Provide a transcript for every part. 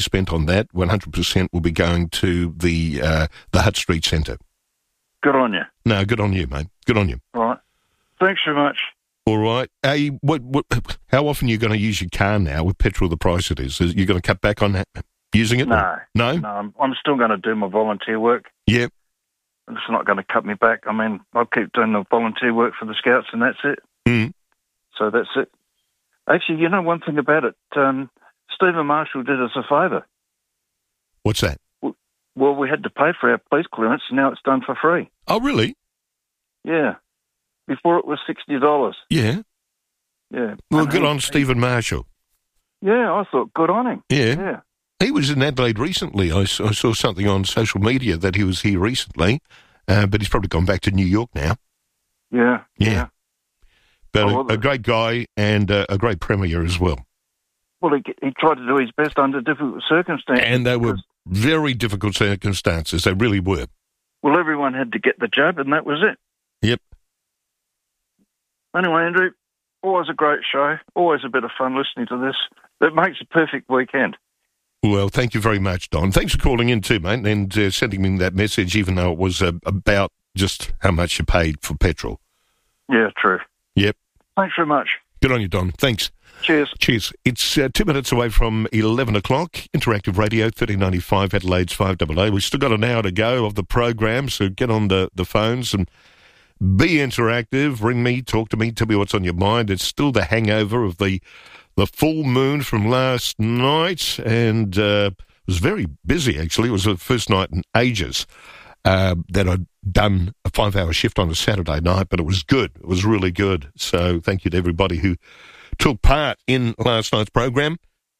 spent on that, 100% will be going to the Hutt Street Centre. Good on you. No, good on you, mate. Good on you. All right. Thanks very much. All right. How often are you going to use your car now with petrol the price it is? Are you going to cut back on that, using it? No. No? No, I'm still going to do my volunteer work. Yeah. It's not going to cut me back. I mean, I'll keep doing the volunteer work for the Scouts and that's it. Mm. So that's it. Actually, you know one thing about it? Stephen Marshall did us a favour. What's that? Well, we had to pay for our police clearance, and now it's done for free. Oh, really? Yeah. Before it was $60. Yeah. Yeah. Well, good on Stephen Marshall. Yeah, I thought good on him. Yeah. He was in Adelaide recently. I saw something on social media that he was here recently, but he's probably gone back to New York now. Yeah. But a great guy and a great premier as well. Well, he tried to do his best under difficult circumstances. And they were very difficult circumstances. They really were. Well, everyone had to get the jab, and that was it. Yep. Anyway, Andrew, always a great show. Always a bit of fun listening to this. It makes a perfect weekend. Well, thank you very much, Don. Thanks for calling in too, mate, and sending me that message, even though it was about just how much you paid for petrol. Yeah, true. Yep. Thanks very much. Good on you, Don. Thanks. Cheers. It's 2 minutes away from 11 o'clock. Interactive Radio, 1395 Adelaide's 5AA. We've still got an hour to go of the program, so get on the phones and be interactive. Ring me, talk to me, tell me what's on your mind. It's still the hangover of the full moon from last night, and it was very busy, actually. It was the first night in ages that I'd done a 5-hour shift on a Saturday night, but it was good. It was really good. So thank you to everybody who took part in last night's program.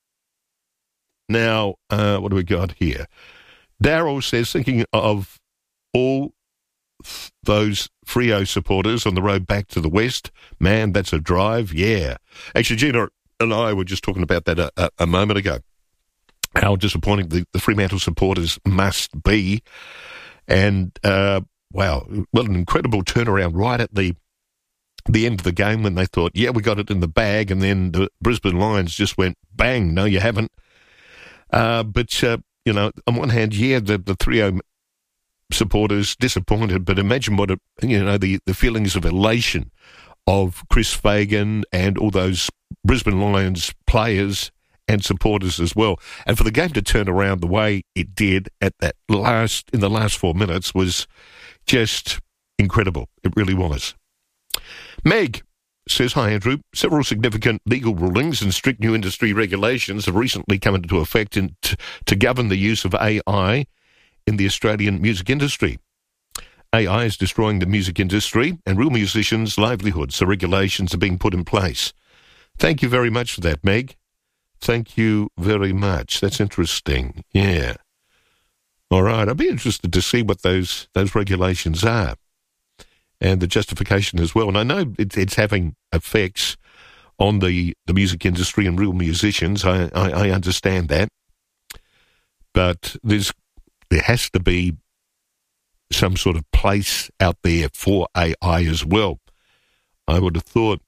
Now, what do we got here? Daryl says, thinking of all those Freo supporters on the road back to the west, man, that's a drive, yeah. Actually, Gina and I were just talking about that a moment ago, how disappointing the Fremantle supporters must be. And, wow, what an incredible turnaround right at the end of the game when they thought, yeah, we got it in the bag, and then the Brisbane Lions just went, bang, no, you haven't. But you know, on one hand, yeah, the 3-0 supporters disappointed, but imagine what, the feelings of elation of Chris Fagan and all those Brisbane Lions players and supporters as well. And for the game to turn around the way it did in the last 4 minutes was just incredible. It really was. Meg says, hi, Andrew. Several significant legal rulings and strict new industry regulations have recently come into effect to govern the use of AI in the Australian music industry. AI is destroying the music industry and real musicians' livelihoods, so regulations are being put in place. Thank you very much for that, Meg. Thank you very much. That's interesting. Yeah. All right. I'd be interested to see what those regulations are and the justification as well. And I know it's having effects on the music industry and real musicians. I understand that. But there has to be some sort of place out there for AI as well, I would have thought.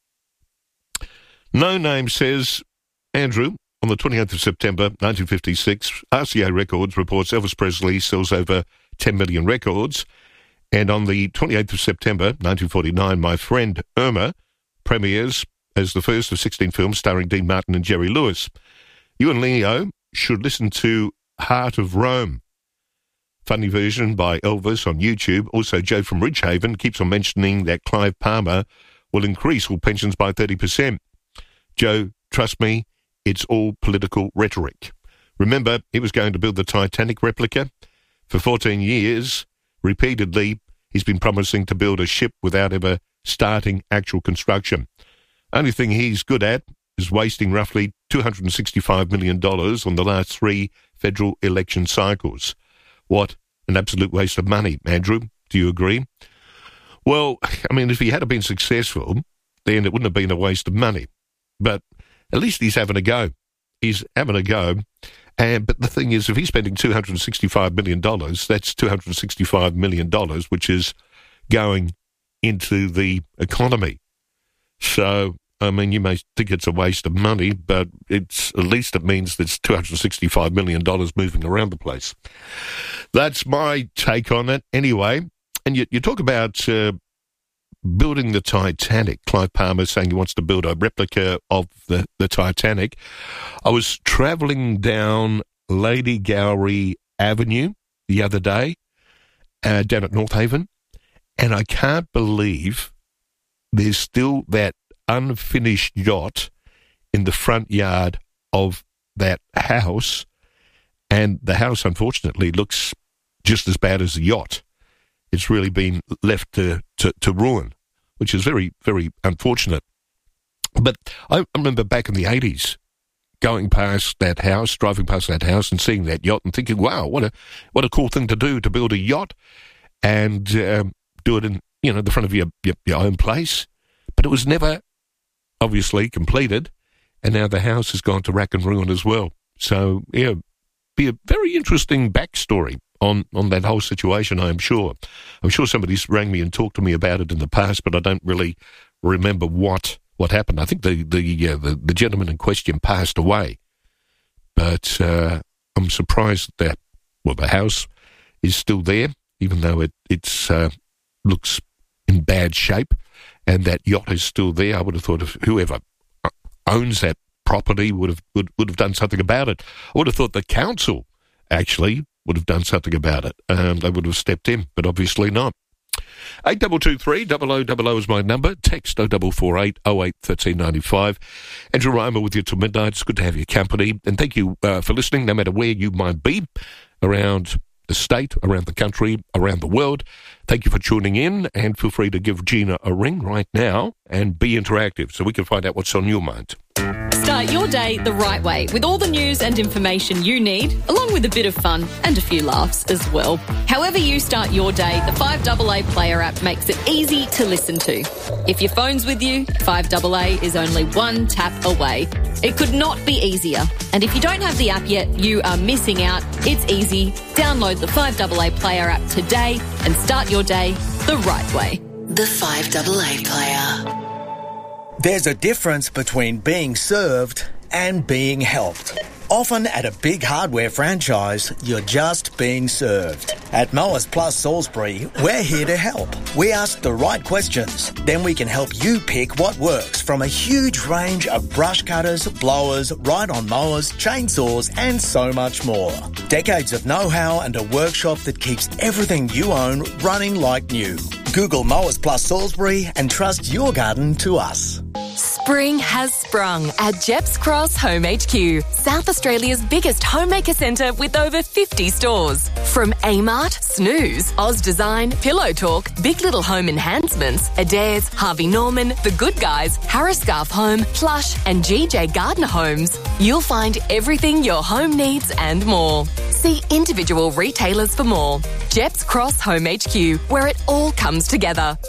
No Name says, Andrew, on the 28th of September 1956, RCA Records reports Elvis Presley sells over 10 million records. And on the 28th of September 1949, My Friend Irma premieres as the first of 16 films starring Dean Martin and Jerry Lewis. You and Leo should listen to Heart of Rome. Funny version by Elvis on YouTube. Also, Joe from Ridgehaven keeps on mentioning that Clive Palmer will increase all pensions by 30%. Joe, trust me, it's all political rhetoric. Remember, he was going to build the Titanic replica. For 14 years, repeatedly, he's been promising to build a ship without ever starting actual construction. Only thing he's good at is wasting roughly $265 million on the last 3 federal election cycles. What an absolute waste of money, Andrew. Do you agree? Well, I mean, if he had been successful, then it wouldn't have been a waste of money. But at least he's having a go. He's having a go. But the thing is, if he's spending $265 million, that's $265 million, which is going into the economy. So I mean, you may think it's a waste of money, but at least it means there's $265 million moving around the place. That's my take on it anyway. And you talk about building the Titanic. Clive Palmer saying he wants to build a replica of the Titanic. I was travelling down Lady Gowrie Avenue the other day, down at North Haven, and I can't believe there's still that unfinished yacht in the front yard of that house, and the house, unfortunately, looks just as bad as the yacht. It's really been left to ruin, which is very, very unfortunate. But I remember back in the 80s, going past that house, driving past that house and seeing that yacht and thinking, wow, what a cool thing to do, to build a yacht and do it in, the front of your own place. But it was never, obviously, completed, and now the house has gone to rack and ruin as well. So, yeah, be a very interesting backstory on that whole situation, I am sure. I'm sure somebody's rang me and talked to me about it in the past, but I don't really remember what happened. I think the gentleman in question passed away, but I'm surprised that the house is still there, even though it's looks in bad shape, and that yacht is still there. I would have thought if whoever owns that property would have done something about it. I would have thought the council actually would have done something about it. They would have stepped in, but obviously not. 8223 0000 is my number. Text 0448 08 1395. Andrew Reimer with you till midnight. It's good to have your company. And thank you for listening, no matter where you might be around the state, around the country, around the world. Thank you for tuning in, and feel free to give Gina a ring right now and be interactive so we can find out what's on your mind. Start your day the right way with all the news and information you need, along with a bit of fun and a few laughs as well. However you start your day, the 5AA Player app makes it easy to listen to. If your phone's with you, 5AA is only one tap away. It could not be easier. And if you don't have the app yet, you are missing out. It's easy. Download the 5AA Player app today and start your day the right way. The 5AA Player. There's a difference between being served and being helped. Often at a big hardware franchise, you're just being served. At Mowers Plus Salisbury, we're here to help. We ask the right questions, then we can help you pick what works from a huge range of brush cutters, blowers, ride-on mowers, chainsaws and so much more. Decades of know-how and a workshop that keeps everything you own running like new. Google Mowers Plus Salisbury and trust your garden to us. Spring has sprung at Jeps Cross Home HQ, South Australia's biggest homemaker centre with over 50 stores. From Amart, Snooze, Oz Design, Pillow Talk, Big Little Home Enhancements, Adairs, Harvey Norman, The Good Guys, Harris Scarf Home, Plush and GJ Gardner Homes, you'll find everything your home needs and more. See individual retailers for more. Jeps Cross Home HQ, where it all comes together.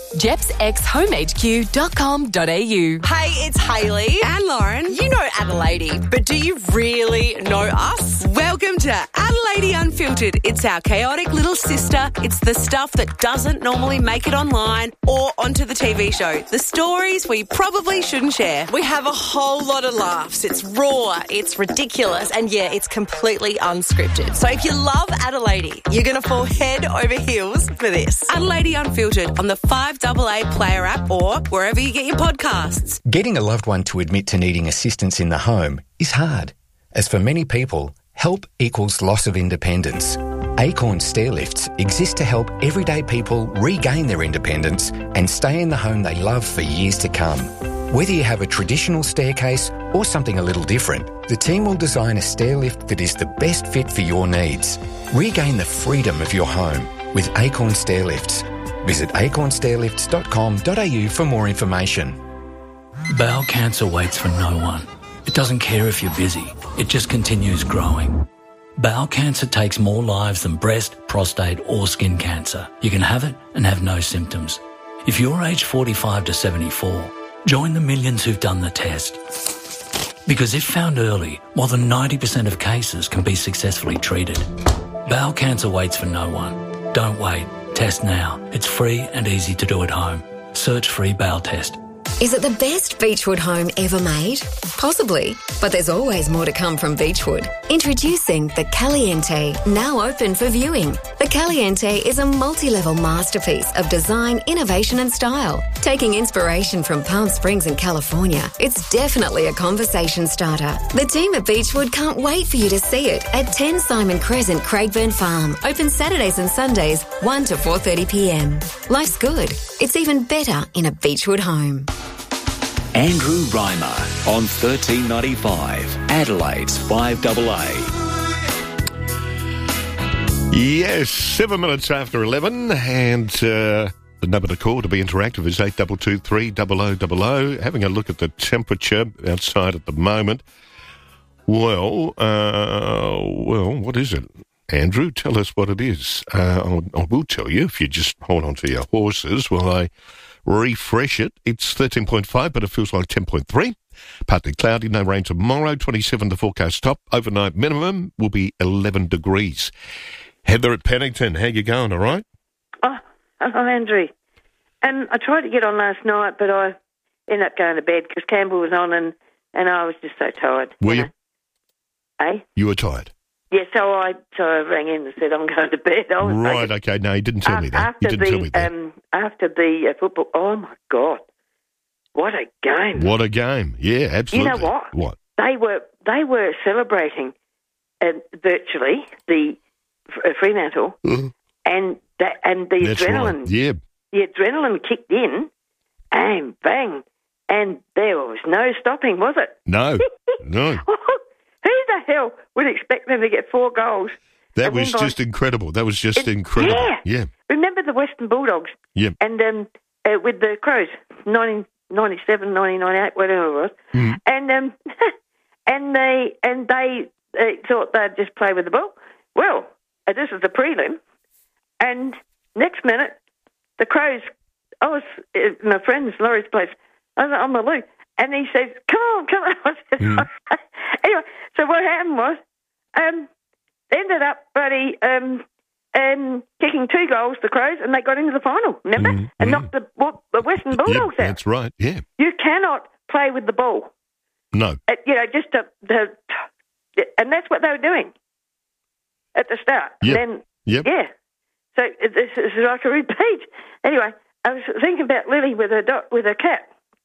jepsxhomehq.com.au. Hey, it's Hayley and Lauren. You know Adelaide, but do you really know us? Welcome to Adelaide Unfiltered. It's our chaotic little sister. It's the stuff that doesn't normally make it online or onto the TV show. The stories we probably shouldn't share. We have a whole lot of laughs. It's raw, it's ridiculous, and yeah, it's completely unscripted. So if you love Adelaide, you're going to fall head over heels for this. Adelaide Unfiltered on the 5AA Player app or wherever you get your podcasts. Getting a loved one to admit to needing assistance in the home is hard, as for many people, help equals loss of independence. Acorn Stairlifts exist to help everyday people regain their independence and stay in the home they love for years to come. Whether you have a traditional staircase or something a little different, the team will design a stairlift that is the best fit for your needs. Regain the freedom of your home with Acorn Stairlifts. Visit acornstairlifts.com.au for more information. Bowel cancer waits for no one. It doesn't care if you're busy. It just continues growing. Bowel cancer takes more lives than breast, prostate or skin cancer. You can have it and have no symptoms. If you're aged 45 to 74, join the millions who've done the test. Because if found early, more than 90% of cases can be successfully treated. Bowel cancer waits for no one. Don't wait. Test now. It's free and easy to do at home. Search free bowel test. Is it the best Beechwood home ever made? Possibly, but there's always more to come from Beechwood. Introducing the Caliente, now open for viewing. The Caliente is a multi-level masterpiece of design, innovation and style. Taking inspiration from Palm Springs in California, it's definitely a conversation starter. The team at Beechwood can't wait for you to see it at 10 Simon Crescent, Craigburn Farm. Open Saturdays and Sundays, 1 to 4:30pm. Life's good. It's even better in a Beechwood home. Andrew Reimer on 1395, Adelaide's 5AA. Yes, 7 minutes after 11, and the number to call to be interactive is 8223 0000. Having a look at the temperature outside at the moment. Well, what is it? Andrew, tell us what it is. I will tell you if you just hold on to your horses while I refresh it. It's 13.5, but it feels like 10.3. Partly cloudy, no rain tomorrow. 27 the forecast top. Overnight minimum will be 11 degrees. Heather at Pennington, how you going, all right? Oh, Andrew. I tried to get on last night, but I ended up going to bed because Campbell was on and I was just so tired. Were you? Eh? You were tired? Yeah, so I rang in and said I'm going to bed. Right, okay. No, you didn't tell me that. You didn't tell me that. After the football, oh my God, what a game! What a game! Yeah, absolutely. You know what? What? They were celebrating virtually the Fremantle, and the That's adrenaline. Right. Yeah, the adrenaline kicked in, and bang, and there was no stopping, was it? No, no. Who the hell would expect them to get 4 goals? That was just incredible. That was just incredible. Yeah. Remember the Western Bulldogs? Yeah. And with the Crows, 1997, 1998, whatever it was. Mm. And they thought they'd just play with the ball. Well, this is the prelim. And next minute, the Crows, I was at my friend's Laurie's place. I was on the loo. And he says, come on. I said, Anyway, so what happened was, ended up kicking 2 goals, the Crows, and they got into the final, remember? And knocked the Western Bulldogs out. That's right, yeah. You cannot play with the ball. No. And that's what they were doing at the start. Yep. Yeah. So this is like a repeat. Anyway, I was thinking about Lily with her cat.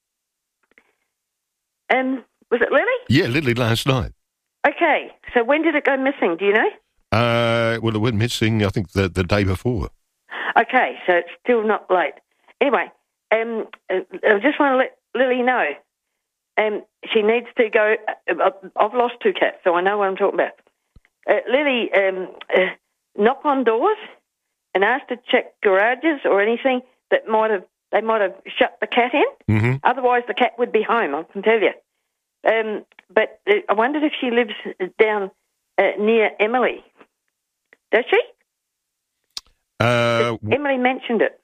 Was it Lily? Yeah, Lily last night. Okay, so when did it go missing? Do you know? Well, it went missing, I think, the day before. Okay, so it's still not late. Anyway, I just want to let Lily know. She needs to go. I've lost 2 cats, so I know what I'm talking about. Lily, knock on doors and ask to check garages or anything that they might have shut the cat in. Mm-hmm. Otherwise, the cat would be home, I can tell you. But I wondered if she lives down near Emily. Does she? Emily mentioned it.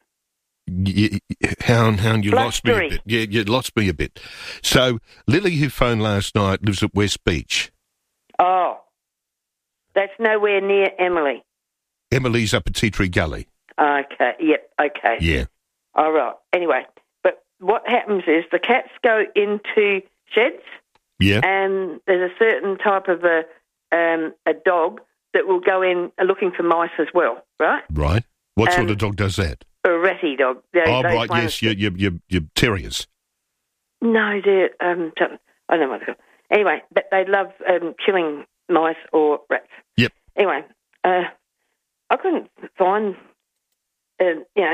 Hound, you lost me a bit. Yeah, you lost me a bit. So, Lily, who phoned last night, lives at West Beach. Oh, that's nowhere near Emily. Emily's up at Tea Tree Gully. Okay, yep, okay. Yeah. All right. Anyway, but what happens is the cats go into sheds. Yeah. And there's a certain type of a dog that will go in looking for mice as well, right? Right. What sort of dog does that? A ratty dog. Right, yes, your terriers. No, they're, I don't know what they're called. Anyway, but they love killing mice or rats. Yep. Anyway, I couldn't find, this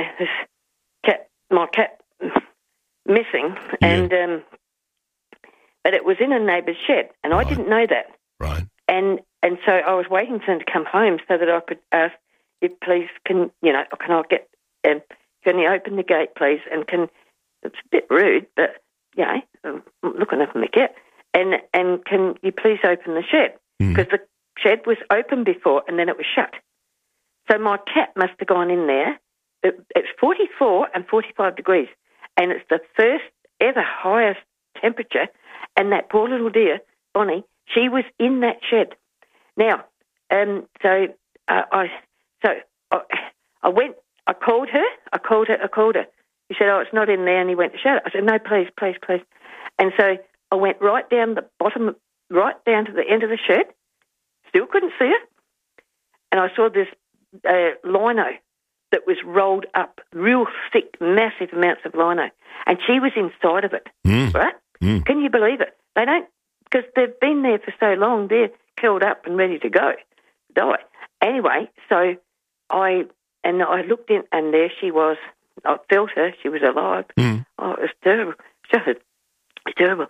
my cat missing, and but it was in a neighbour's shed, and I didn't know that. Right. And so I was waiting for them to come home so that I could ask if, please, can I get, can you open the gate, please? And it's a bit rude, but, I'm looking up at my cat. And can you please open the shed? Because the shed was open before and then it was shut. So my cat must have gone in there. It's 44 and 45 degrees, and it's the first ever highest temperature, and that poor little dear, Bonnie, she was in that shed. Now, I went, I called her, He said, oh, it's not in there, and he went to shut it. I said, no, please, please, please. And so I went right down the bottom, right down to the end of the shed, still couldn't see it, and I saw this lino that was rolled up, real thick, massive amounts of lino, and she was inside of it, right? Can you believe it? They don't, because they've been there for so long, they're curled up and ready to go, die. Anyway, so I looked in, and there she was. I felt her. She was alive. Oh, it was terrible. Just terrible.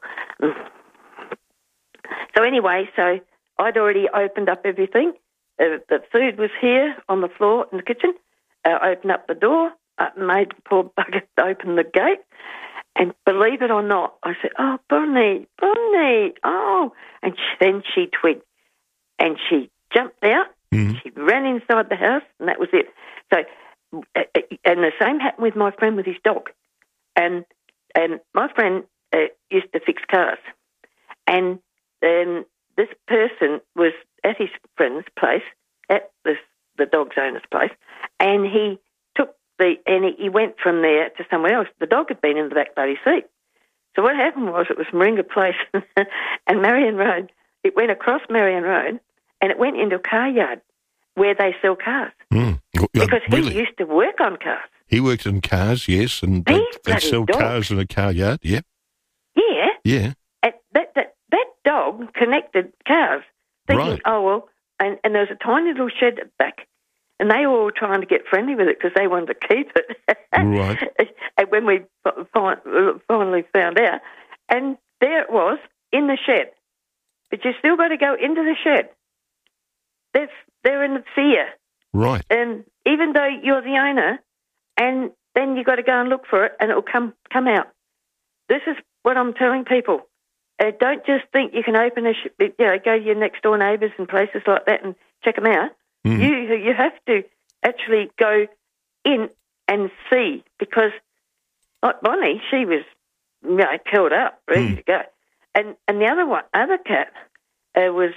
So anyway, so I'd already opened up everything. The food was here on the floor in the kitchen. I opened up the door, made the poor bugger open the gate, and believe it or not, I said, oh, Bonnie, oh. And then she twigged, and she jumped out. She ran inside the house, and that was it. So, and the same happened with my friend with his dog. And my friend used to fix cars. And this person was at his friend's place, at the dog's owner's place, and he he went from there to somewhere else. The dog had been in the back bloody seat. So what happened was it was Moringa Place and Marion Road. It went across Marion Road and it went into a car yard where they sell cars. Because really? He used to work on cars. He worked on cars, yes, and they sell cars in a car yard, yeah. Yeah. Yeah. And that dog connected cars. Thinking, Right. oh, well, and there was a tiny little shed at the back, and they were all trying to get friendly with it because they wanted to keep it. Right. And when we finally found out, and there it was in the shed. But you still got to go into the shed. They're in the fear. Right. And even though you're the owner, and then you got to go and look for it, and it'll come out. This is what I'm telling people. Don't just think you can open go to your next door neighbours and places like that and check them out. You have to actually go in and see, because like Bonnie, she was curled up, ready to go, and the other cat was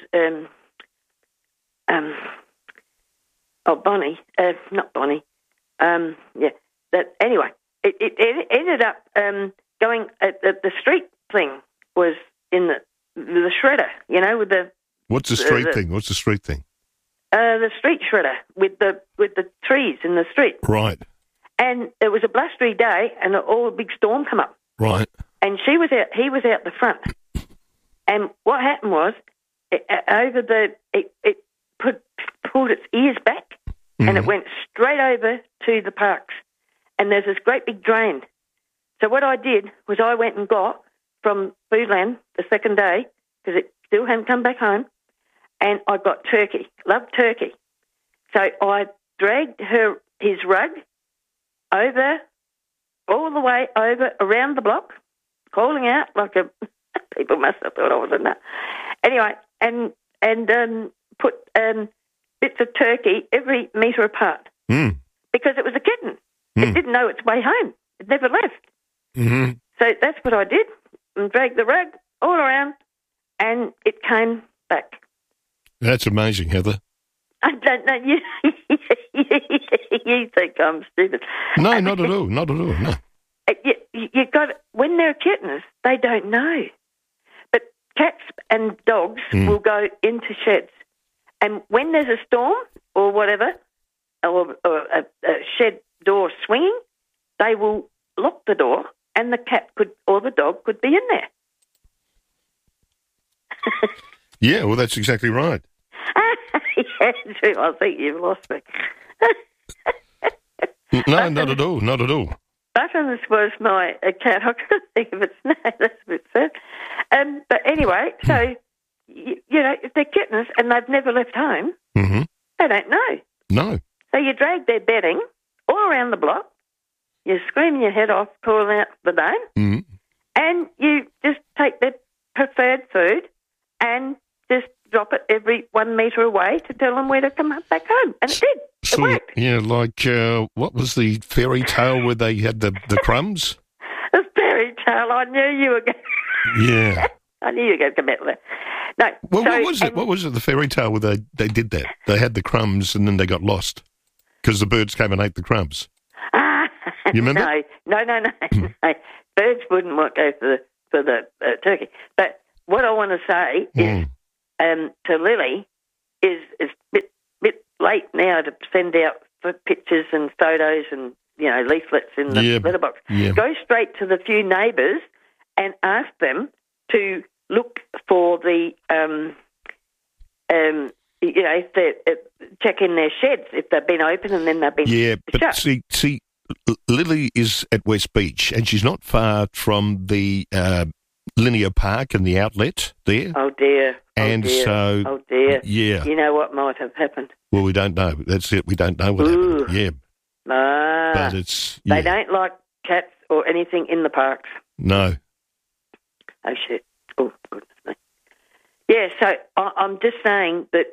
Bonnie, not Bonnie, That anyway, it ended up going at the street thing was in the shredder, with the. What's the street thing? What's the street thing? The street shredder with the trees in the street. Right. And it was a blustery day, and a big storm come up. Right. And he was out the front. And what happened was, it pulled its ears back, and it went straight over to the parks. And there's this great big drain. So what I did was I went and got from Foodland the second day, because it still hadn't come back home, and I got turkey. Loved turkey. So I dragged his rug all the way over around the block, calling out like a... People must have thought I was a nut. Anyway, and put bits of turkey every metre apart. Because it was a kitten. It didn't know its way home. It never left. So that's what I did, and dragged the rug all around, and it came back. That's amazing, Heather. I don't know. You think I'm stupid. No, not at all. Not at all, no. You got, when they're kittens, they don't know. But cats and dogs will go into sheds. And when there's a storm or whatever, or a shed door swinging, they will lock the door, and the cat or the dog could be in there. Yeah, well, that's exactly right. Yeah, true. I think you've lost me. No, not at all. Not at all. Buttons was my cat. I couldn't think of its name. That's a bit sad. But anyway, so, if they're kittens and they've never left home, they don't know. No. So you drag their bedding all around the block, you're screaming your head off, calling out the name, and you just take their preferred food and just drop it every 1 metre away to tell them where to come back home. And it did. It worked. Yeah, like, what was the fairy tale where they had the crumbs? The fairy tale, I knew you were going Yeah. I knew you were going to come out with that. No. Well, what was it? What was it, the fairy tale where they did that? They had the crumbs and then they got lost because the birds came and ate the crumbs. You remember? No. Birds wouldn't want to go for the turkey. But what I want to say is to Lily is a bit late now to send out for pictures and photos and leaflets in the letterbox. Yeah. Go straight to the few neighbours and ask them to look for the if they check in their sheds if they've been open and then they've been shut. See, Lily is at West Beach and she's not far from the Linear Park and the outlet there. Oh dear. So yeah. You know what might have happened? Well, we don't know. That's it. We don't know what happened. Yeah. But it's They don't like cats or anything in the parks. No. Oh shit. Oh goodness me. Yeah, so I'm just saying that.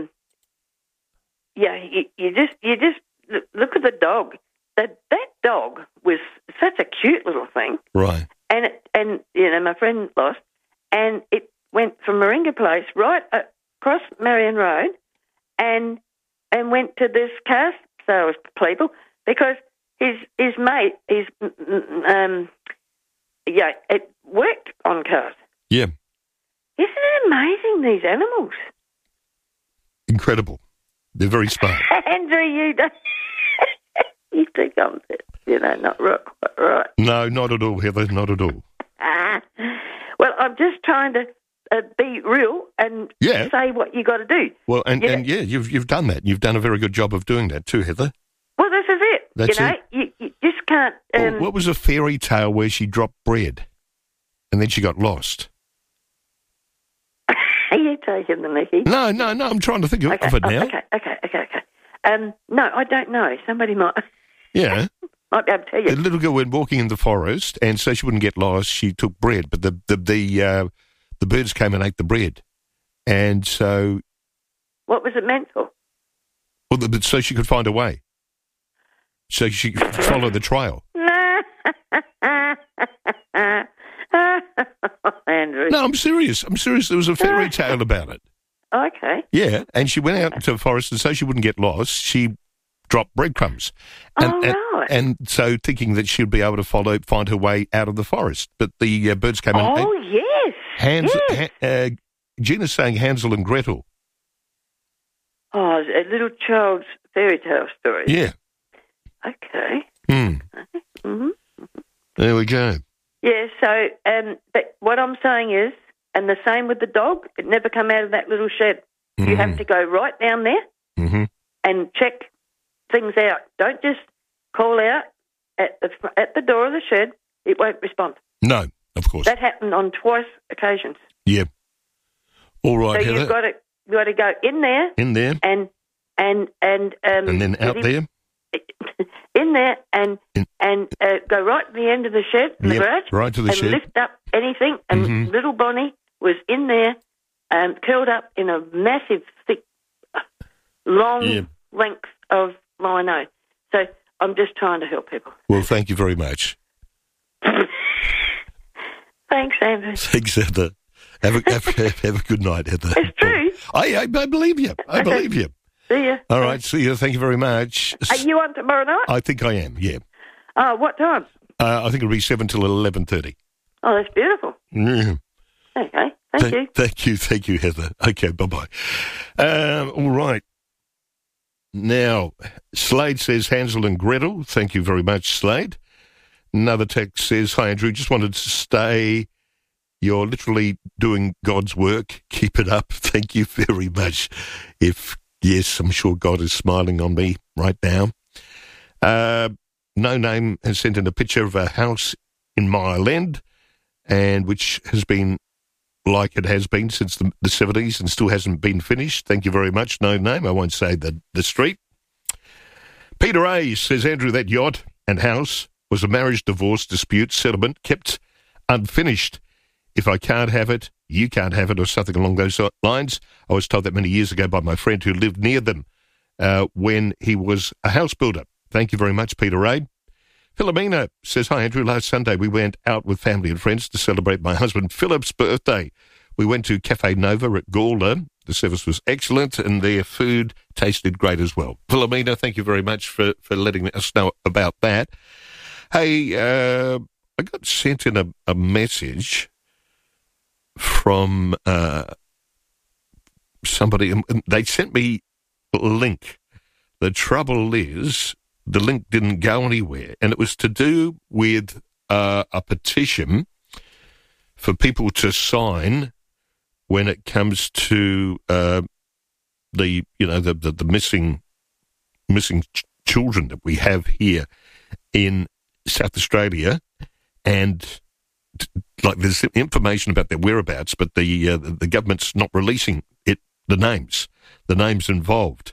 You just look at the dog. That dog was such a cute little thing. Right. And my friend lost, and it went from Moringa Place right across Marion Road, and went to this car sales people because his mate it worked on cars. Yeah. Isn't it amazing, these animals? Incredible. They're very smart. Andrew, you think I'm, not quite right. No, not at all, Heather, not at all. Well, I'm just trying to be real and say what you got to do. Well, you've done that. You've done a very good job of doing that too, Heather. Well, this is it. That's it. You just can't... what was a fairy tale where she dropped bread and then she got lost? Are you taking the mickey? No, I'm trying to think of it now. Okay. No, I don't know. Somebody might... Yeah. Might be able to tell you. The little girl went walking in the forest, and so she wouldn't get lost, she took bread, but the birds came and ate the bread. And so... What was it meant for? Well, so she could find a way. So she could follow the trail. Andrew. No, I'm serious. There was a fairy tale about it. Okay. Yeah, and she went out into the forest, and so she wouldn't get lost, she dropped breadcrumbs. Right. And so thinking that she'd be able to find her way out of the forest. But the birds came and ate. Oh, yes. Gina's saying Hansel and Gretel. Oh, a little child's fairy tale story. Yeah. Okay. Mm-hmm. There we go. Yeah, so, but what I'm saying is, and the same with the dog, it never come out of that little shed. Mm-hmm. You have to go right down there and check things out. Don't just call out at the door of the shed. It won't respond. No, of course. That happened on twice occasions. Yeah. All right, so Heather. you've got to go in there. In there. And then out there. In there and go right to the end of the shed, in the garage, right to the and shed. lift up anything. And little Bonnie was in there, curled up in a massive, thick, long length of lino. So I'm just trying to help people. Well, thank you very much. Thanks, Andrew. Thanks, Heather. Have a good night, Heather. It's true. I believe you. I believe you. See you. All right, see you. Thank you very much. Are you on tomorrow night? I think I am, yeah. Oh, what time? I think it'll be 7 till 11:30. Oh, that's beautiful. Yeah. Okay, Thank you, Heather. Okay, bye-bye. All right. Now, Slade says Hansel and Gretel. Thank you very much, Slade. Another text says, hi, Andrew, just wanted to say you're literally doing God's work. Keep it up. Thank you very much. Yes, I'm sure God is smiling on me right now. No Name has sent in a picture of a house in Mile End, and which has been like it has been since the 70s and still hasn't been finished. Thank you very much, No Name. I won't say the street. Peter A. says, Andrew, that yacht and house was a marriage-divorce dispute settlement kept unfinished. If I can't have it, you can't have it, or something along those lines. I was told that many years ago by my friend who lived near them when he was a house builder. Thank you very much, Peter A. Philomena says, hi, Andrew. Last Sunday we went out with family and friends to celebrate my husband Philip's birthday. We went to Cafe Nova at Gawler. The service was excellent and their food tasted great as well. Philomena, thank you very much for letting us know about that. Hey, I got sent in a message from somebody. They sent me a link. The trouble is, the link didn't go anywhere, and it was to do with a petition for people to sign when it comes to the missing children that we have here in South Australia, and like there's information about their whereabouts, but the government's not releasing the names involved,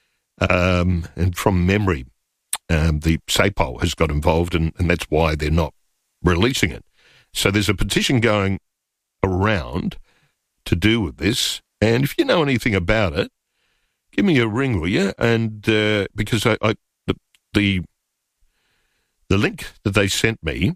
and from memory, the SAPOL has got involved, and that's why they're not releasing it. So there's a petition going around to do with this, and if you know anything about it, give me a ring, will you? And because the link that they sent me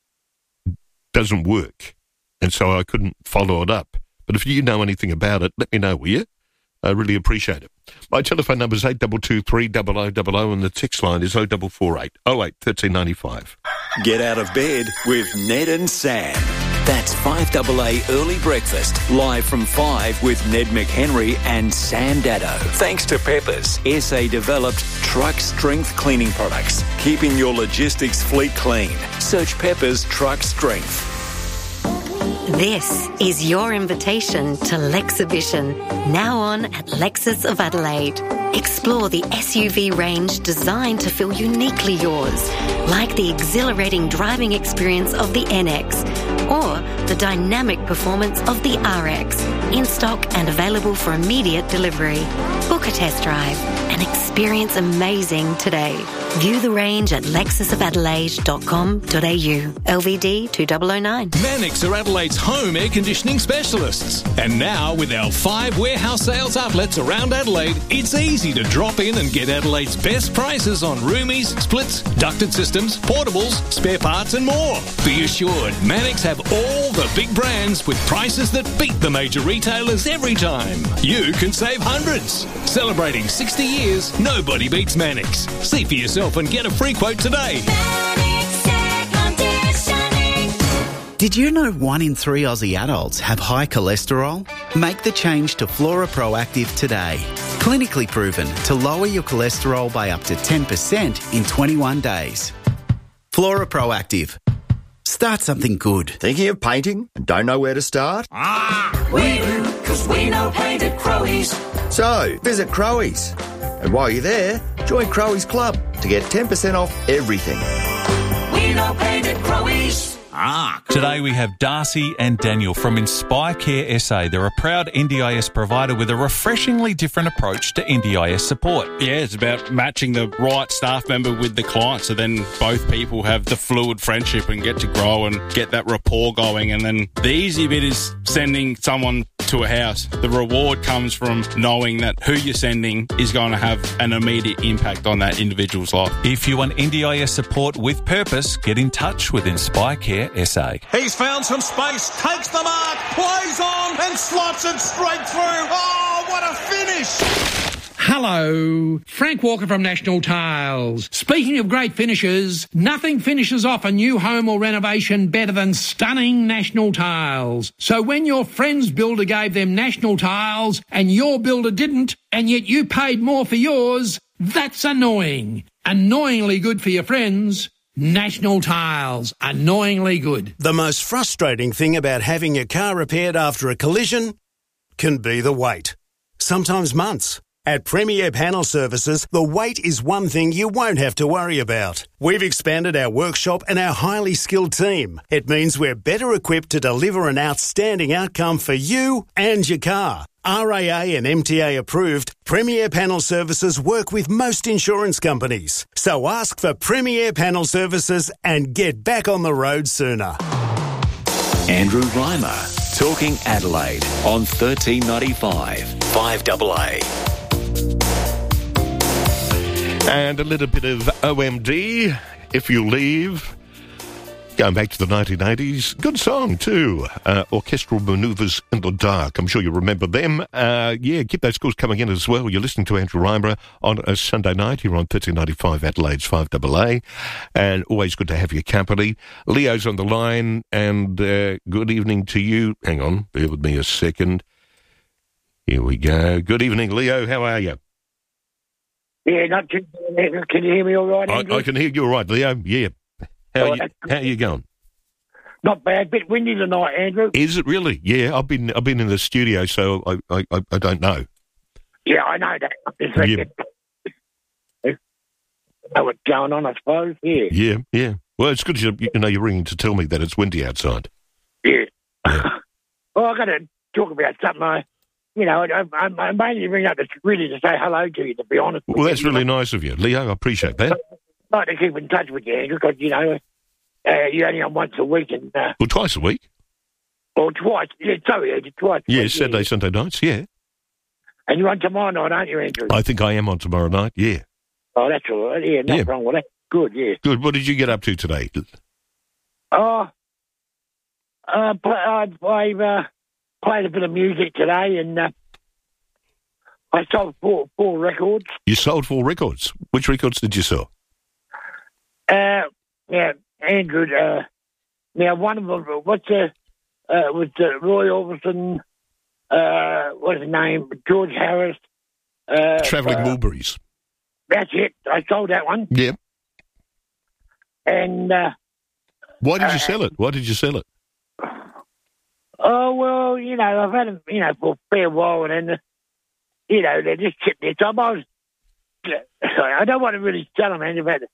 doesn't work, and so I couldn't follow it up. But if you know anything about it, let me know, will you? I really appreciate it. My telephone number is 8223 0000 and the text line is 0448 08 1395. Get out of bed with Ned and Sam. That's 5AA Early Breakfast, live from 5 with Ned McHenry and Sam Dado. Thanks to Peppers, SA-developed truck strength cleaning products, keeping your logistics fleet clean. Search Peppers Truck Strength. This is your invitation to Lexibition, now on at Lexus of Adelaide. Explore the SUV range designed to feel uniquely yours, like the exhilarating driving experience of the NX or the dynamic performance of the RX, in stock and available for immediate delivery. Book a test drive and experience amazing today. View the range at lexusofadelaide.com.au. LVD 2009. Mannix are Adelaide's home air conditioning specialists. And now, with our 5 warehouse sales outlets around Adelaide, it's easy to drop in and get Adelaide's best prices on roomies, splits, ducted systems, portables, spare parts and more. Be assured, Mannix have all the big brands with prices that beat the major retailers every time. You can save hundreds. Celebrating 60 years, nobody beats Mannix. See for yourself and get a free quote today. Did you know 1 in 3 Aussie adults have high cholesterol? Make the change to Flora Proactive today. Clinically proven to lower your cholesterol by up to 10% in 21 days. Flora Proactive. Start something good. Thinking of painting and don't know where to start? We do, because we know paint at Crowies. So, visit Crowies. And while you're there, join Crowies Club to get 10% off everything. We know paint at Crowies. Today we have Darcy and Daniel from Inspire Care SA. They're a proud NDIS provider with a refreshingly different approach to NDIS support. Yeah, it's about matching the right staff member with the client, so then both people have the fluid friendship and get to grow and get that rapport going. And then the easy bit is sending someone to a house. The reward comes from knowing that who you're sending is going to have an immediate impact on that individual's life. If you want NDIS support with purpose, get in touch with Inspire Care SA. He's found some space, takes the mark, plays on and slots it straight through. Oh, what a finish! Hello, Frank Walker from National Tiles. Speaking of great finishes, nothing finishes off a new home or renovation better than stunning National Tiles. So when your friend's builder gave them National Tiles and your builder didn't, and yet you paid more for yours, that's annoying. Annoyingly good for your friends. National Tiles. Annoyingly good. The most frustrating thing about having your car repaired after a collision can be the wait. Sometimes months. At Premier Panel Services, the wait is one thing you won't have to worry about. We've expanded our workshop and our highly skilled team. It means we're better equipped to deliver an outstanding outcome for you and your car. RAA and MTA approved, Premier Panel Services work with most insurance companies. So ask for Premier Panel Services and get back on the road sooner. Andrew Reimer, Talking Adelaide on 1395 5AA. And a little bit of OMD, If You Leave, Going back to the 1980s, good song too. Orchestral Manoeuvres in the Dark. I'm sure you remember them. Keep those calls coming in as well. You're listening to Andrew Reimer on a Sunday night here on 1395 Adelaide's 5AA. And always good to have your company. Leo's on the line, and good evening to you. Hang on, bear with me a second. Here we go. Good evening, Leo. How are you? Yeah, not too bad. Can you hear me all right, Andrew? I can hear you all right, Leo. Yeah. How are you going? Not bad. Bit windy tonight, Andrew. Is it really? Yeah, I've been in the studio, so I don't know. Yeah, I know that. I know what's going on, I suppose. Yeah. Yeah. Well, it's good you're ringing to tell me that it's windy outside. Yeah. Well, I got to talk about something. I mainly ring up to say hello to you, to be honest. Well, that's really nice of you, Leo. I appreciate that. I'd like to keep in touch with you, Andrew, because, you're only on once a week. Well, twice a week? Or twice. Yeah, twice. Yeah, Saturday, Sunday nights, yeah. And you're on tomorrow night, aren't you, Andrew? I think I am on tomorrow night, yeah. Oh, that's all right. Yeah, nothing wrong with that. Good, yeah. Good. What did you get up to today? I played a bit of music today, and I sold four records. You sold 4 records? Which records did you sell? Andrew, now one of them, was Roy Orbison, what's his name, George Harris. Travelling Mulberries. That's it. I sold that one. Yeah. And... why did you sell it? Why did you sell it? Oh, well, I've had them, for a fair while, and then, they're just sitting there. So I don't want to really sell them, Andrew, but...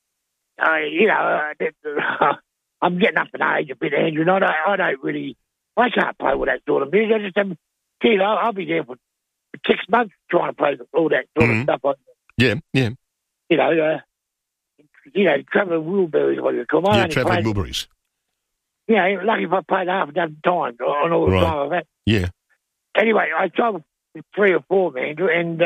I'm getting up in age a bit, Andrew, and I can't play with that sort of music. I just haven't, I'll be there for 6 months trying to play all that sort of stuff. Yeah. Travelling Mulberries, what do you call them? Yeah, Travelling Mulberries. Yeah, lucky if I played half a dozen times on all the time I've had. Yeah. Anyway, I sold 3 or 4, Andrew, and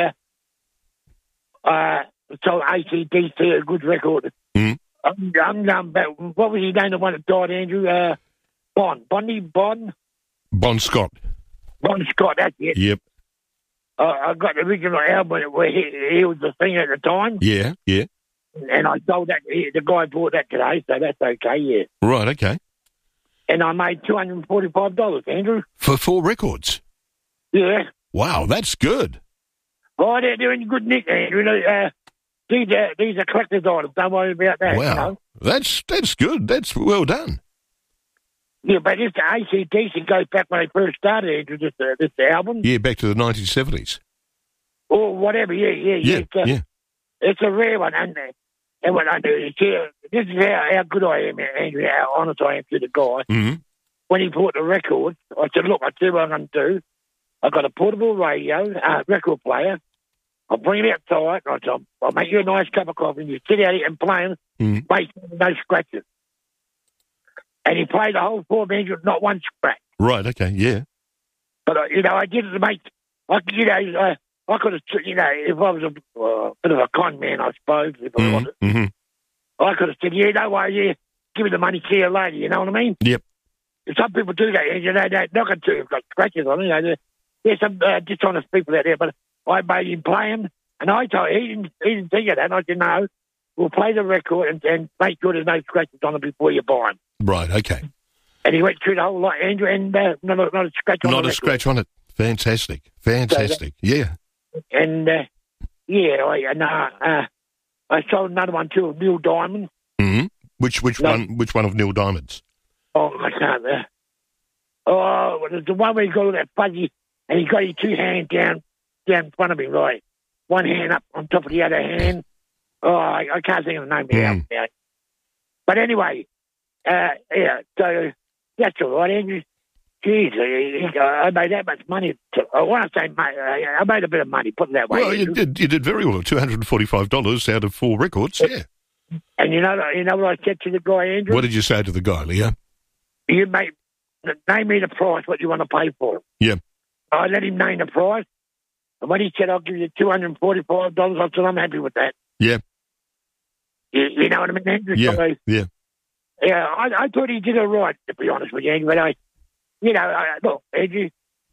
sold AC/DC, a good record. I'm going back. What was his name, the one that died, Andrew? Bon Scott. Bon Scott, that's it. Yep. I got the original album where he was the singer at the time. Yeah. And I sold that. The guy bought that today, so that's okay, yeah. Right, okay. And I made $245, Andrew. For 4 records? Yeah. Wow, that's good. Oh, they're doing good nick, Andrew. These are collector's items. Don't worry about that. Wow. That's good. That's well done. Yeah, but this AC/DC goes back when they first started, Andrew, this album. Yeah, back to the 1970s. Or whatever, yeah. It's a rare one, and what I do is, this is how good I am, Andrew, how honest I am to the guy. Mm-hmm. When he bought the record, I said, look, I see what I'm going to do. I've got a portable radio, record player. I'll bring it outside. I'll make you a nice cup of coffee, and you sit out here and play them, wait, no scratches. And he played the whole 4 minutes with not one scratch. Right, okay, yeah. But, I did it to make, I could have, if I was a bit of a con man, I suppose, if I wanted, I could have said, no way, give me the money, see you later, you know what I mean? Yep. Some people do that, they're not going to have got scratches on it, there's some dishonest people out there, but I made him play him, and I told him, he didn't think of that, and I said, no, we'll play the record and make sure there's no scratches on it before you buy them. Right, okay. And he went through the whole lot, Andrew, and not a scratch on it. Not a scratch on it. Fantastic. Yeah. And, I sold another one too of Neil Diamond. Mm-hmm. Which one of Neil Diamond's? Oh, I can't. There's the one where he got all that fuzzy, and he got his 2 hands down in front of him, right? One hand up on top of the other hand. Oh, I can't think of the name now. But anyway, so that's all right, Andrew. Jeez, I made that much money. I want to say, I made a bit of money, put it that way. Well, you did very well. $245 out of 4 records, yeah. And you know what I said to the guy, Andrew? What did you say to the guy, Leo? You name me the price, what you want to pay for it. Yeah. I let him name the price. And when he said, I'll give you $245, I said, I'm happy with that. Yeah. You know what I mean, Andrew? Yeah. Yeah, I thought he did it right, to be honest with you, Andrew. But look, Andrew,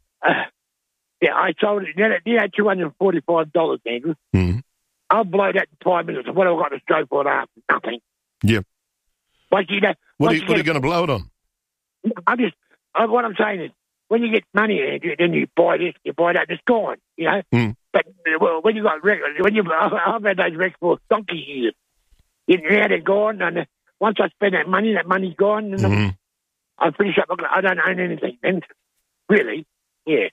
I sold it. You had $245, Andrew. Mm. I'll blow that in 5 minutes. What have I got to stroke for that? Nothing. Yeah. What are you going to blow it on? What I'm saying is, when you get money, Andrew, then you buy this, you buy that, it's gone, you know. Mm. But when you got records, I've had those records for donkey years. Now they're gone, and once I spend that money's gone, and I finish up. I don't own anything, then really, yeah.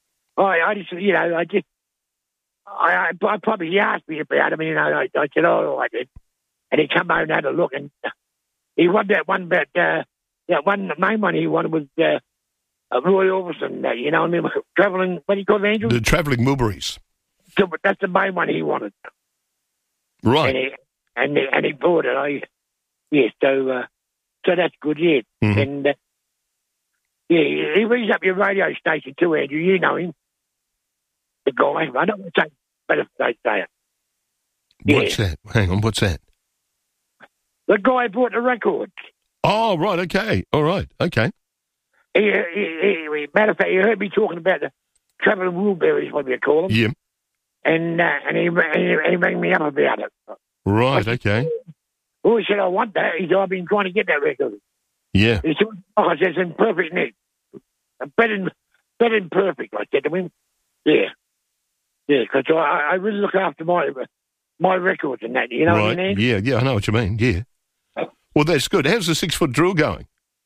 I probably he asked me about him, I said, oh, I did, and he come home and had a look, and he wanted that one about the main one he wanted was Roy Orbison, travelling. What do you call it, Andrew? The travelling Mulberries. So, that's the main one he wanted. Right. And he bought it. So that's good, yeah. Mm-hmm. And he rings up your radio station too, Andrew. You know him, the guy. I don't want to say, but if they say it. What's that? Hang on, what's that? The guy bought the record. Oh, right. Okay. All right. Okay. Matter of fact, he heard me talking about the travelling Woolberries, what we call them. Yeah. And he rang me up about it. Right. Okay. Oh, he said, I want that. He said, I've been trying to get that record. Yeah. He said, I said, it's in perfect nick. Better than perfect, I said to him. Yeah. Yeah, because I really look after my records and that, you know what I mean? Yeah, I know what you mean, yeah. Well, that's good. How's the 6-foot drill going?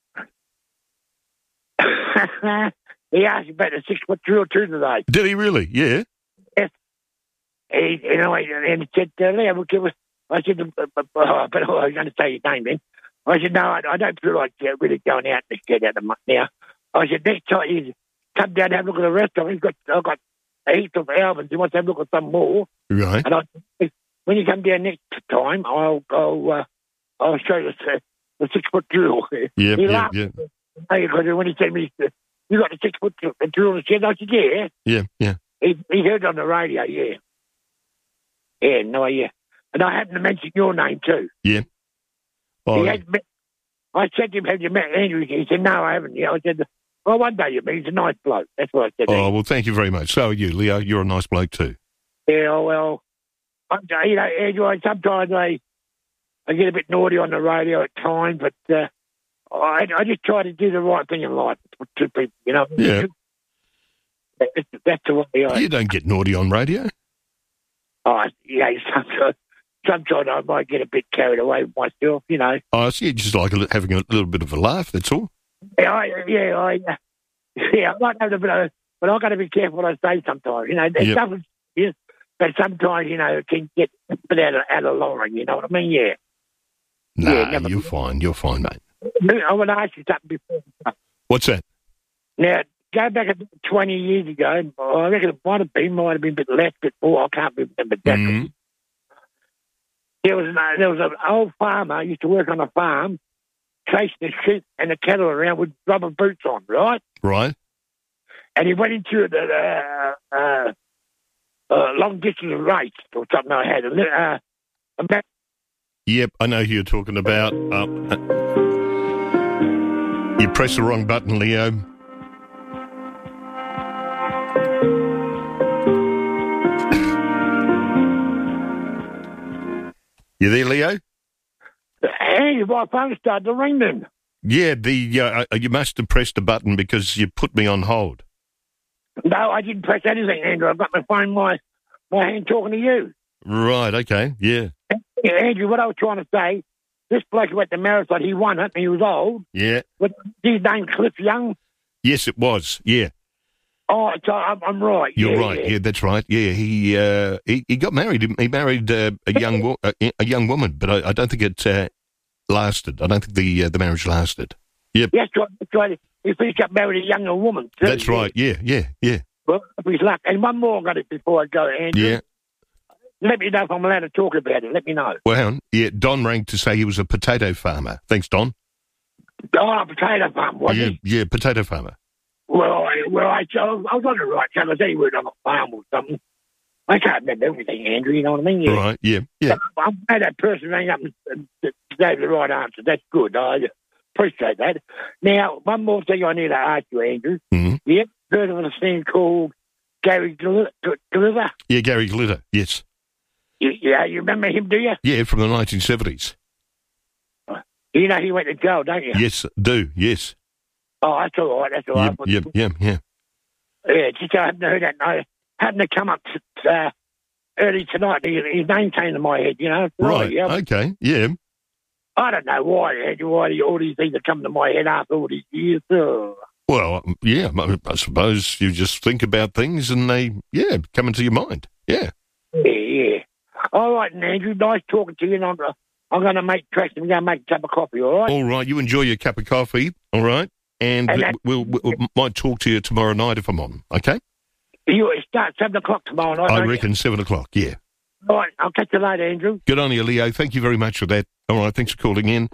He asked about the 6-foot drill too today. Did he really? Yeah. Yes. And he said, Leo, we'll give us. I said, but I was going to say his name then. I said, no, I don't feel like really going out to get out of now. I said, next time you come down and have a look at the rest of them. I've got a heap of albums. He wants to have a look at some more. Right. And I said, when you come down next time, I'll show you the 6-foot drill. Yeah, he laughed. Because when he said to me, you got the 6-foot drill? I said, yeah. Yeah. He heard it on the radio, yeah. Yeah, no, yeah. And I happened to mention your name too. Yeah. Oh, I said to him, have you met Andrew? He said, no, I haven't. Yeah, I said, well, one day you meet. He's a nice bloke. That's what I said. Oh, well, thank you very much. So are you, Leo. You're a nice bloke too. Yeah, well, Andrew, sometimes I get a bit naughty on the radio at times, but I just try to do the right thing in life to people, you know. Yeah. That's the way You don't get naughty on radio. Oh, yeah, sometimes I might get a bit carried away with myself, you know. Oh, so you just like having a little bit of a laugh, that's all? Yeah, I might have a bit of, but I've got to be careful what I say sometimes, you know. But sometimes, you know, it can get a bit out of line, you know what I mean? Yeah. Nah, you're fine, mate. I want to ask you something before. What's that? Now, go back about 20 years ago, I reckon it might have been a bit less, but I can't remember exactly. Mm-hmm. There was an old farmer who used to work on a farm, chasing the sheep and the cattle around with rubber boots on, right? Right. And he went into the long distance race or something I had. Yep, I know who you're talking about. You pressed the wrong button, Leo. You there, Leo? Hey, my phone started to ring then. Yeah, you must have pressed a button because you put me on hold. No, I didn't press anything, Andrew. I've got my phone, my hand talking to you. Right, okay, yeah. Andrew, what I was trying to say, this bloke who went to marathon, he won it, and he was old. Yeah. But his name Cliff Young? Yes, it was, yeah. Oh, so I'm right. You're right, yeah, that's right. Yeah, he got married. He married a young woman, but I don't think it lasted. I don't think the marriage lasted. Yep. That's right. He finished up married a younger woman, too. That's right, yeah. Well, with luck. And one more I got it before I go, Andrew. Yeah. Let me know if I'm allowed to talk about it. Let me know. Well, hang on. Yeah, Don rang to say he was a potato farmer. Thanks, Don. Oh, a potato farmer, was he? Yeah, potato farmer. Well, I was on the right track. I said he worked on a farm or something. I can't remember everything, Andrew, you know what I mean? Yeah. Right, yeah. I'm glad that person rang up and gave the right answer. That's good. I appreciate that. Now, one more thing I need to ask you, Andrew. Mm-hmm. You ever heard of a thing called Gary Glitter? Yeah, Gary Glitter, yes. You remember him, do you? Yeah, from the 1970s. You know he went to jail, don't you? Yes, do, yes. Oh, that's all right, that's all right. Yeah. Yeah, just I haven't heard that. I happened to come up early tonight. His name came to my head, you know. Right, yeah. okay, yeah. I don't know why all these things have come to my head after all these years. Oh. Well, yeah, I suppose you just think about things and they, come into your mind. Yeah. Yeah. All right, Andrew, nice talking to you. And I'm going to make tracks and we're going to make a cup of coffee, all right? All right, you enjoy your cup of coffee, all right? And we'll might talk to you tomorrow night if I'm on, okay? You start 7 o'clock tomorrow night. I reckon 7 o'clock, yeah. All right, I'll catch you later, Andrew. Good on you, Leo. Thank you very much for that. All right, thanks for calling in.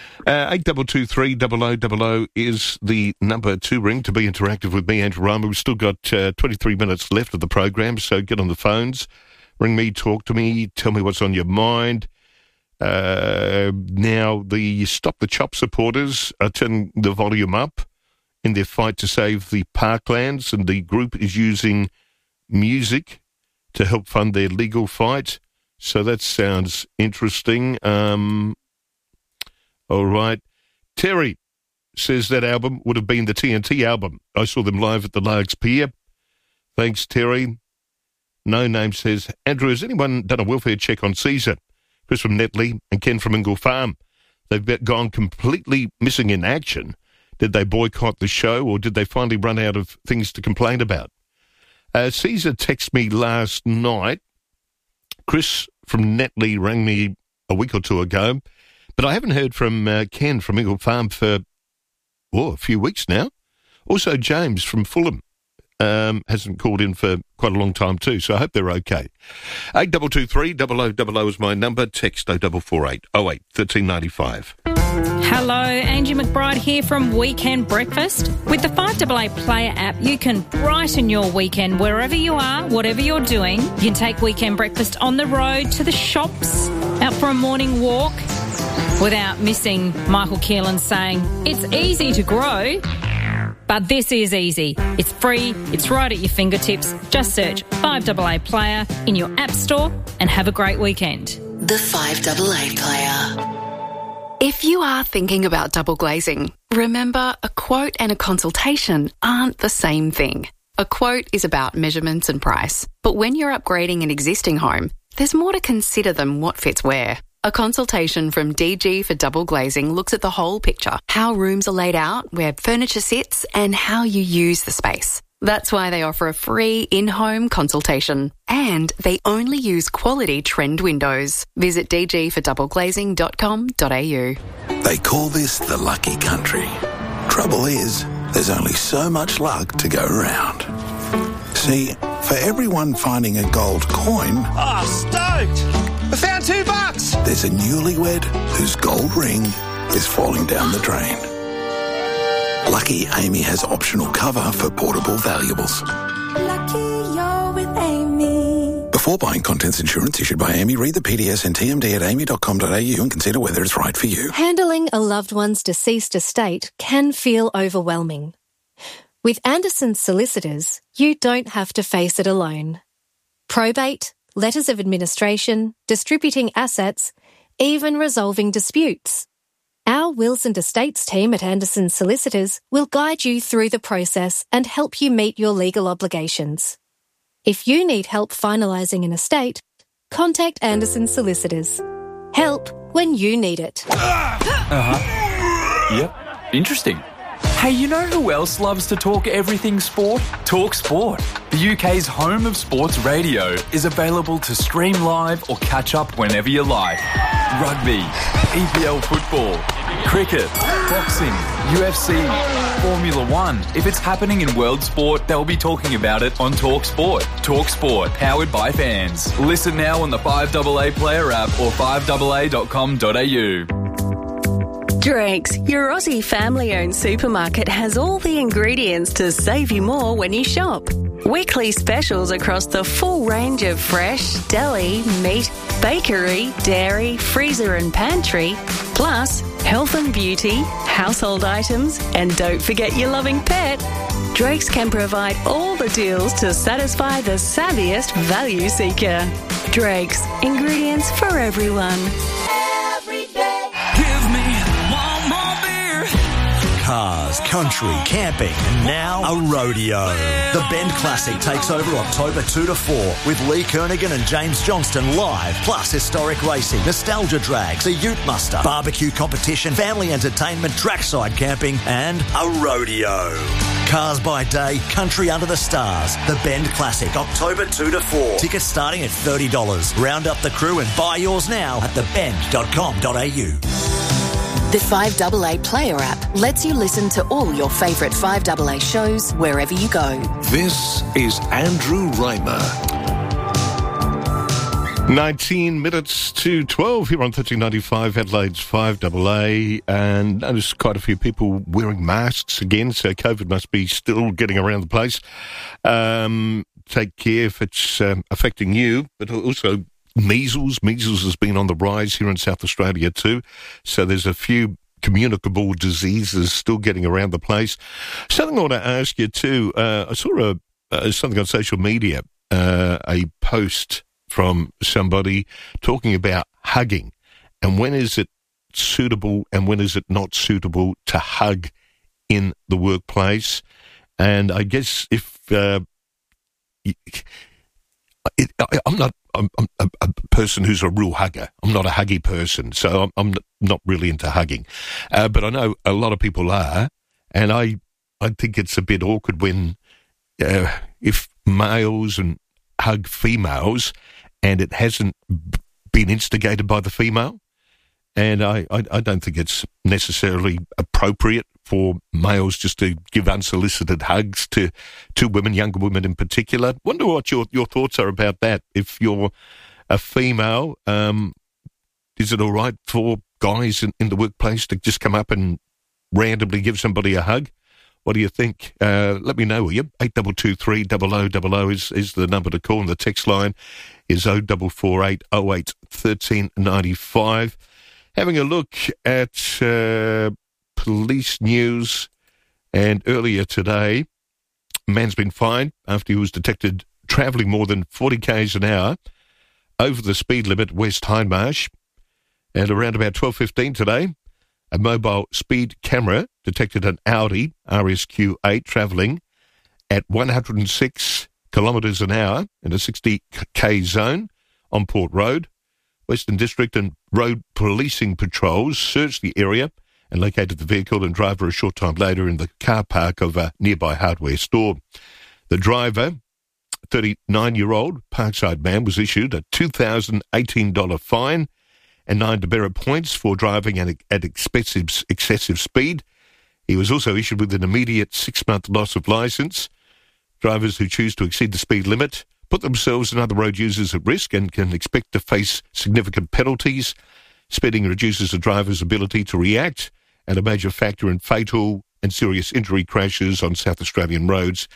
8223 is the number to ring to be interactive with me, Andrew Rama. We've still got 23 minutes left of the program, so get on the phones. Ring me, talk to me, tell me what's on your mind. Now, the Stop the Chop supporters are turning the volume up in their fight to save the parklands, and the group is using music to help fund their legal fight. So that sounds interesting. All right. Terry says that album would have been the TNT album. I saw them live at the Largs Pier. Thanks, Terry. No Name says, Andrew, has anyone done a welfare check on Caesar? Chris from Netley and Ken from Ingle Farm. They've gone completely missing in action. Did they boycott the show or did they finally run out of things to complain about? Caesar texted me last night. Chris from Netley rang me a week or two ago, but I haven't heard from Ken from Ingle Farm for a few weeks now. Also, James from Fulham hasn't called in for quite a long time too, so I hope they're okay. 8223 0000 is my number. Text 0448 08 1395. Hello, Angie McBride here from Weekend Breakfast. With the 5AA Player app, you can brighten your weekend wherever you are, whatever you're doing. You can take Weekend Breakfast on the road, to the shops, out for a morning walk, without missing Michael Keelan saying, it's easy to grow, but this is easy. It's free, it's right at your fingertips. Just search 5AA Player in your app store and have a great weekend. The 5AA Player. If you are thinking about double glazing, remember a quote and a consultation aren't the same thing. A quote is about measurements and price, but when you're upgrading an existing home, there's more to consider than what fits where. A consultation from DG for Double Glazing looks at the whole picture, how rooms are laid out, where furniture sits, and how you use the space. That's why they offer a free in-home consultation. And they only use quality trend windows. Visit dgfordoubleglazing.com.au. They call this the lucky country. Trouble is, there's only so much luck to go around. See, for everyone finding a gold coin... Oh, stoked! I found $2! There's a newlywed whose gold ring is falling down the drain. Lucky Amy has optional cover for portable valuables. Lucky you're with Amy. Before buying contents insurance issued by Amy, read the PDS and TMD at amy.com.au and consider whether it's right for you. Handling a loved one's deceased estate can feel overwhelming. With Anderson's Solicitors, you don't have to face it alone. Probate, letters of administration, distributing assets, even resolving disputes. Our Wills and Estates team at Anderson's Solicitors will guide you through the process and help you meet your legal obligations. If you need help finalising an estate, contact Anderson's Solicitors. Help when you need it. Yep. Interesting. Hey, you know who else loves to talk everything sport? Talk Sport. The UK's home of sports radio is available to stream live or catch up whenever you like. Rugby, EPL football, cricket, boxing, UFC, Formula One. If it's happening in world sport, they'll be talking about it on Talk Sport. Talk Sport, powered by fans. Listen now on the 5AA Player app or 5AA.com.au. Drakes, your Aussie family-owned supermarket has all the ingredients to save you more when you shop. Weekly specials across the full range of fresh, deli, meat, bakery, dairy, freezer and pantry, plus health and beauty, household items, and don't forget your loving pet. Drake's can provide all the deals to satisfy the savviest value seeker. Drake's, ingredients for everyone. Give me one more beer. Cars, country, camping, and now a rodeo. The Bend Classic takes over October 2 to 4 with Lee Kernaghan and James Johnston live, plus historic racing, nostalgia drags, a ute muster, barbecue competition, family entertainment, trackside camping, and a rodeo. Cars by day, country under the stars. The Bend Classic, October 2 to 4. Tickets starting at $30. Round up the crew and buy yours now at thebend.com.au. The 5AA Player app lets you listen to all your favourite 5AA shows wherever you go. This is Andrew Reimer. 19 minutes to 12 here on 1395 Adelaide's 5AA, and notice quite a few people wearing masks again, so COVID must be still getting around the place. Take care if it's affecting you, but also measles. Measles has been on the rise here in South Australia too, so there's a few communicable diseases still getting around the place. Something I want to ask you too, I saw something on social media, a post from somebody talking about hugging and when is it suitable and when is it not suitable to hug in the workplace. And I guess if I'm a person who's a real hugger. I'm not a huggy person, so I'm not really into hugging. But I know a lot of people are, and I think it's a bit awkward when if males and hug females and it hasn't been instigated by the female. And I don't think it's necessarily appropriate for males just to give unsolicited hugs to women, younger women in particular. Wonder what your thoughts are about that. If you're a female, is it all right for guys in the workplace to just come up and randomly give somebody a hug? What do you think? Let me know, will you? 8223 0000 is the number to call, and the text line is 0448 08 1395. Having a look at police news, and earlier today, a man's been fined after he was detected travelling more than 40 k's an hour over the speed limit West Hindmarsh. And around about 12:15 today, a mobile speed camera detected an Audi RSQ8 travelling at 106 kilometres an hour in a 60k zone on Port Road. Western District and Road Policing Patrols searched the area and located the vehicle and driver a short time later in the car park of a nearby hardware store. The driver, 39-year-old Parkside man, was issued a $2,018 fine and 9 demerit points for driving at excessive speed. He was also issued with an immediate 6-month loss of licence. Drivers who choose to exceed the speed limit put themselves and other road users at risk and can expect to face significant penalties. Speeding reduces the driver's ability to react and a major factor in fatal and serious injury crashes on South Australian roads.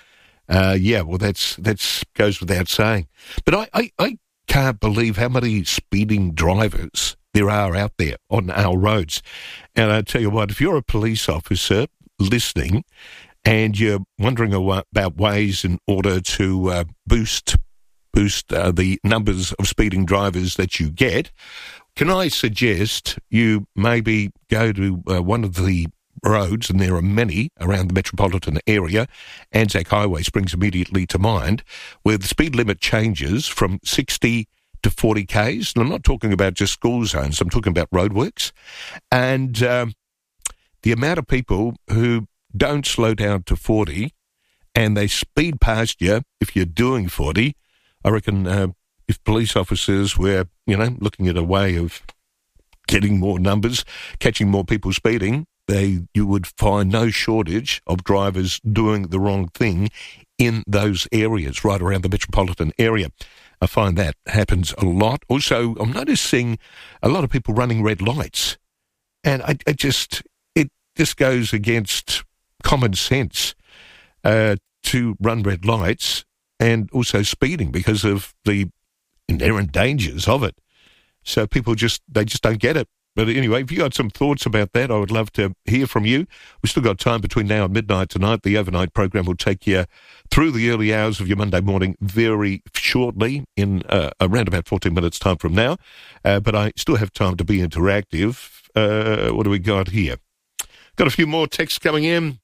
That's goes without saying. But I can't believe how many speeding drivers there are out there on our roads. And I tell you what, if you're a police officer listening and you're wondering about ways in order to boost the numbers of speeding drivers that you get, can I suggest you maybe go to one of the roads, and there are many around the metropolitan area, Anzac Highway springs immediately to mind, where the speed limit changes from 60 to 40 k's. And I'm not talking about just school zones, I'm talking about roadworks. And the amount of people who don't slow down to 40 and they speed past you if you're doing 40, I reckon if police officers were, looking at a way of getting more numbers, catching more people speeding, you would find no shortage of drivers doing the wrong thing in those areas, right around the metropolitan area. I find that happens a lot. Also, I'm noticing a lot of people running red lights. And it just goes against common sense to run red lights and also speeding because of the inherent dangers of it. So people just don't get it. But anyway, if you got some thoughts about that, I would love to hear from you. We've still got time between now and midnight tonight. The overnight program will take you through the early hours of your Monday morning very shortly in around about 14 minutes' time from now. But I still have time to be interactive. What do we got here? Got a few more texts coming in.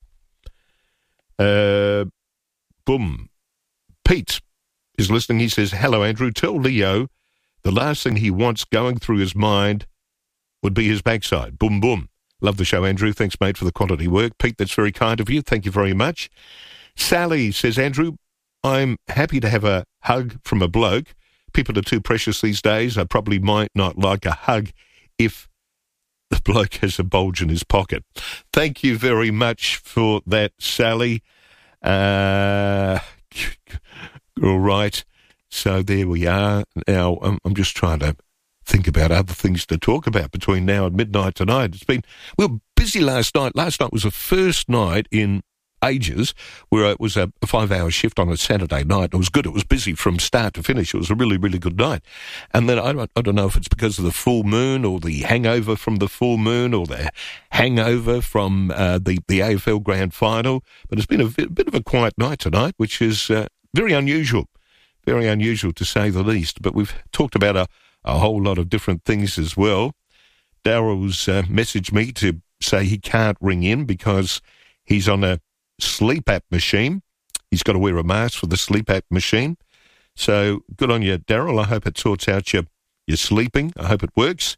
Boom. Pete is listening. He says, hello, Andrew. Tell Leo the last thing he wants going through his mind would be his backside. Boom, boom. Love the show, Andrew. Thanks, mate, for the quality work. Pete, that's very kind of you. Thank you very much. Sally says, Andrew, I'm happy to have a hug from a bloke. People are too precious these days. I probably might not like a hug if the bloke has a bulge in his pocket. Thank you very much for that, Sally. All right. So there we are. Now, I'm just trying to think about other things to talk about between now and midnight tonight. We were busy last night. Last night was the first night in ages where it was a 5-hour shift on a Saturday night. It was good. It was busy from start to finish. It was a really, really good night. And then I don't know if it's because of the full moon or the hangover from the full moon or the hangover from the AFL Grand Final, but it's been a bit of a quiet night tonight, which is very unusual to say the least. But we've talked about a whole lot of different things as well. Daryl's messaged me to say he can't ring in because he's on a sleep app machine. He's got to wear a mask for the sleep app machine. So good on you, Daryl. I hope it sorts out your sleeping. I hope it works.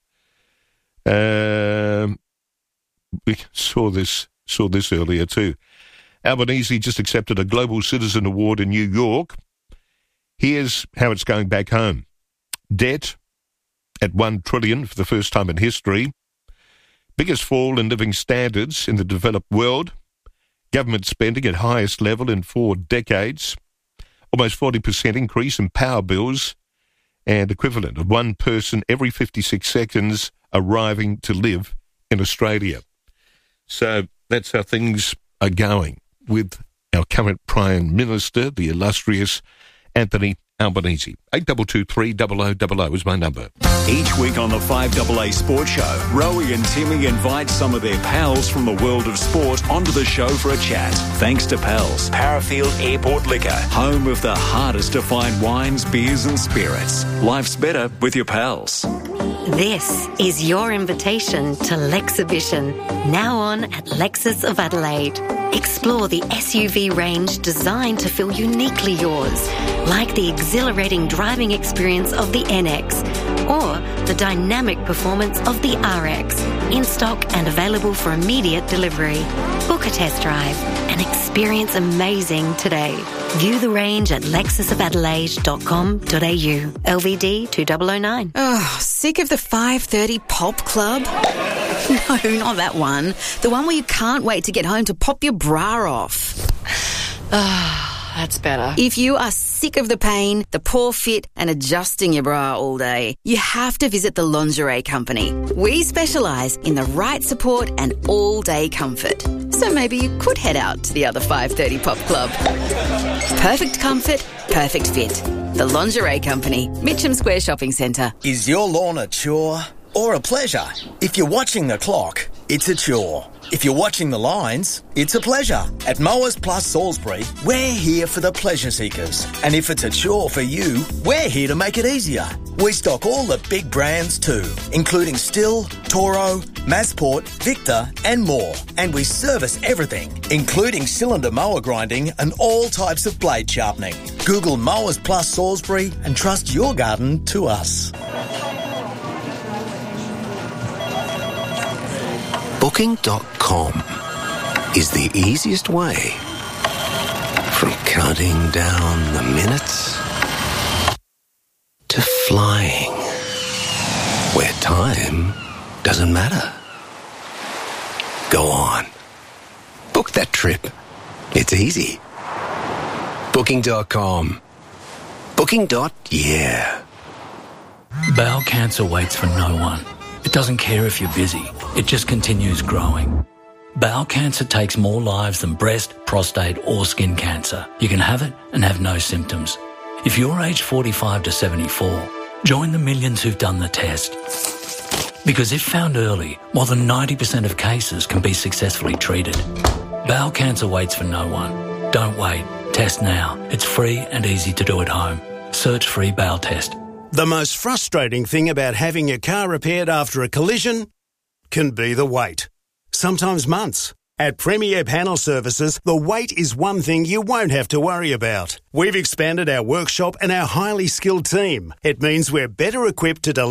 We saw this earlier too. Albanese just accepted a Global Citizen Award in New York. Here's how it's going back home. Debt at $1 trillion for the first time in history. Biggest fall in living standards in the developed world. Government spending at highest level in 4 decades. Almost 40% increase in power bills. And equivalent of 1 person every 56 seconds arriving to live in Australia. So that's how things are going with our current Prime Minister, the illustrious Anthony Albanese. 8223 is my number. Each week on the 5AA Sports Show, Rowie and Timmy invite some of their pals from the world of sport onto the show for a chat. Thanks to Pals, Parafield Airport Liquor, home of the hardest to find wines, beers and spirits. Life's better with your pals. This is your invitation to Lexhibition, now on at Lexus of Adelaide. Explore the SUV range designed to feel uniquely yours, like the exhilarating driving experience of the NX or the dynamic performance of the RX, in stock and available for immediate delivery. Book a test drive and experience amazing today. View the range at lexusofadelaide's.com.au. LVD 2009. Oh, sick of the 5:30 pop club? No, not that one. The one where you can't wait to get home to pop your bra off. That's better. If you are sick of the pain, the poor fit and adjusting your bra all day, you have to visit the Lingerie Company. We specialise in the right support and all-day comfort. So maybe you could head out to the other 5:30 pop club. Perfect comfort, perfect fit. The Lingerie Company, Mitcham Square Shopping Centre. Is your lawn a chore or a pleasure? If you're watching the clock, it's a chore. If you're watching the lines, it's a pleasure. At Mowers Plus Salisbury, we're here for the pleasure seekers. And if it's a chore for you, we're here to make it easier. We stock all the big brands too, including Stihl, Toro, Massport, Victor and more. And we service everything, including cylinder mower grinding and all types of blade sharpening. Google Mowers Plus Salisbury and trust your garden to us. Booking.com is the easiest way from counting down the minutes to flying where time doesn't matter. Go on. Book that trip. It's easy. Booking.com. Booking.yeah. Bowel cancer waits for no one. It doesn't care if you're busy. It just continues growing. Bowel cancer takes more lives than breast, prostate or skin cancer. You can have it and have no symptoms. If you're aged 45 to 74, join the millions who've done the test. Because if found early, more than 90% of cases can be successfully treated. Bowel cancer waits for no one. Don't wait. Test now. It's free and easy to do at home. Search free bowel test. The most frustrating thing about having your car repaired after a collision can be the wait. Sometimes months. At Premier Panel Services, the wait is one thing you won't have to worry about. We've expanded our workshop and our highly skilled team. It means we're better equipped to deliver